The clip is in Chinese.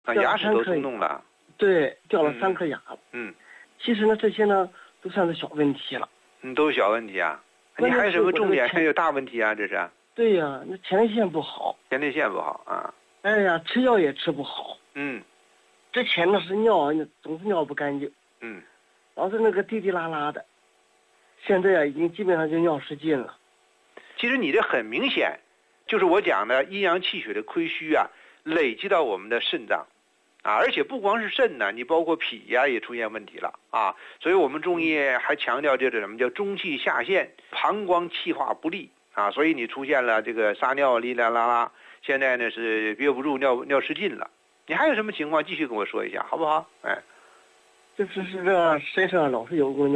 啊，牙齿都松动了。 对，掉了3颗牙了。其实呢，这些呢都算是小问题了。 都是小问题啊。你还有什么重点？还有大问题啊？这是。 对呀，那前列腺不好。 前列腺不好啊。 哎呀，吃药也吃不好。之前呢是尿总是尿不干净。老是那个滴滴拉拉的。现在啊，已经基本上就尿失禁了。 其实你这很明显，就是我讲的阴阳气血的亏虚啊，累积到我们的肾脏，啊，而且不光是肾呢，你包括脾呀也出现问题了啊。所以我们中医还强调这个什么叫中气下陷，膀胱气化不利啊，所以你出现了这个撒尿哩啦啦啦，现在呢是憋不住尿失禁了。你还有什么情况？继续跟我说一下好不好？哎， 就是这身上老是有个